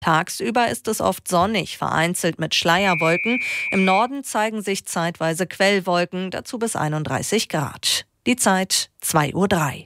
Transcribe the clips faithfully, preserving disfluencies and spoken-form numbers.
Tagsüber ist es oft sonnig, vereinzelt mit Schleierwolken. Im Norden zeigen sich zeitweise Quellwolken, dazu bis einunddreißig Grad. Die Zeit zwei Uhr drei.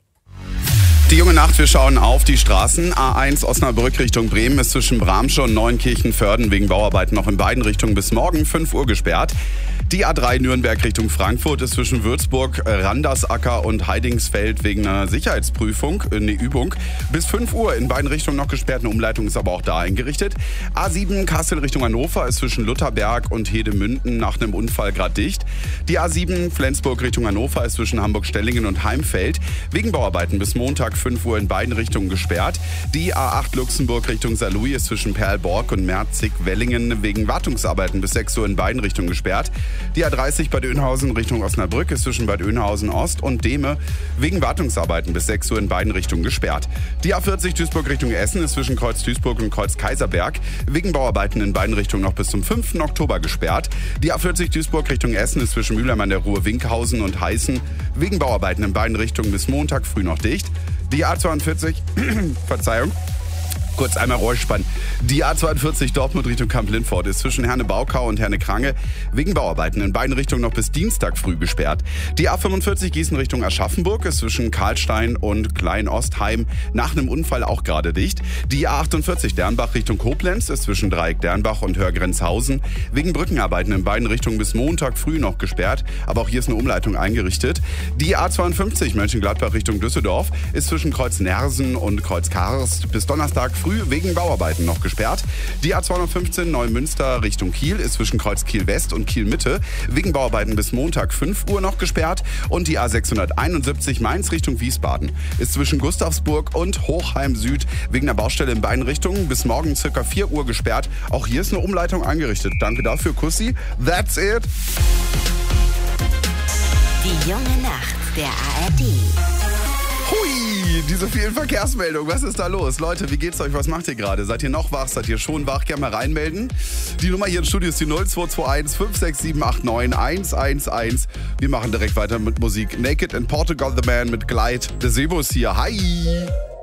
Die junge Nacht, wir schauen auf die Straßen. A eins Osnabrück Richtung Bremen ist zwischen Bramsche und Neunkirchen-Vörden wegen Bauarbeiten noch in beiden Richtungen bis morgen fünf Uhr gesperrt. Die A drei Nürnberg Richtung Frankfurt ist zwischen Würzburg, Randersacker und Heidingsfeld wegen einer Sicherheitsprüfung, eine Übung, bis fünf Uhr in beiden Richtungen noch gesperrt. Eine Umleitung ist aber auch da eingerichtet. A sieben Kassel Richtung Hannover ist zwischen Lutherberg und Hedemünden nach einem Unfall gerade dicht. Die A sieben Flensburg Richtung Hannover ist zwischen Hamburg-Stellingen und Heimfeld wegen Bauarbeiten bis Montag fünf Uhr in beiden Richtungen gesperrt. Die A acht Luxemburg Richtung Saarlouis ist zwischen Perlborg und Merzig-Wellingen wegen Wartungsarbeiten bis sechs Uhr in beiden Richtungen gesperrt. Die A dreißig Bad Oeynhausen Richtung Osnabrück ist zwischen Bad Oeynhausen Ost und Dehme wegen Wartungsarbeiten bis sechs Uhr in beiden Richtungen gesperrt. Die A vierzig Duisburg Richtung Essen ist zwischen Kreuz Duisburg und Kreuz Kaiserberg wegen Bauarbeiten in beiden Richtungen noch bis zum fünften Oktober gesperrt. Die A vierzig Duisburg Richtung Essen ist zwischen Mülheim an der Ruhr, Winkhausen und Heißen wegen Bauarbeiten in beiden Richtungen bis Montag früh noch dicht. Die A zweiundvierzig, Verzeihung, kurz einmal räuspern. Die A zweiundvierzig Dortmund Richtung Kamp-Lindfort ist zwischen Herne-Baukau und Herne-Krange wegen Bauarbeiten in beiden Richtungen noch bis Dienstag früh gesperrt. Die A fünfundvierzig Gießen Richtung Aschaffenburg ist zwischen Karlstein und Klein-Ostheim nach einem Unfall auch gerade dicht. Die A achtundvierzig Dernbach Richtung Koblenz ist zwischen Dreieck Dernbach und Hörgrenzhausen wegen Brückenarbeiten in beiden Richtungen bis Montag früh noch gesperrt. Aber auch hier ist eine Umleitung eingerichtet. Die A zweiundfünfzig Mönchengladbach Richtung Düsseldorf ist zwischen Kreuz Nersen und Kreuz Karst bis Donnerstag früh wegen Bauarbeiten noch gesperrt. Die A zweihundertfünfzehn Neumünster Richtung Kiel ist zwischen Kreuz Kiel West und Kiel Mitte wegen Bauarbeiten bis Montag fünf Uhr noch gesperrt. Und die A sechshunderteinundsiebzig Mainz Richtung Wiesbaden ist zwischen Gustavsburg und Hochheim Süd wegen der Baustelle in beiden Richtungen bis morgen circa vier Uhr gesperrt. Auch hier ist eine Umleitung eingerichtet. Danke dafür, Kussi. That's it. Die junge Nacht der A R D. Hui, diese vielen Verkehrsmeldungen, was ist da los? Leute, wie geht's euch? Was macht ihr gerade? Seid ihr noch wach? Seid ihr schon wach? Gerne mal reinmelden. Die Nummer hier im Studio ist die null zwei zwei eins fünf sechs sieben acht neun eins eins eins. Wir machen direkt weiter mit Musik. Naked in Portugal, The Man mit Glide. Der Sebo ist hier. Hi!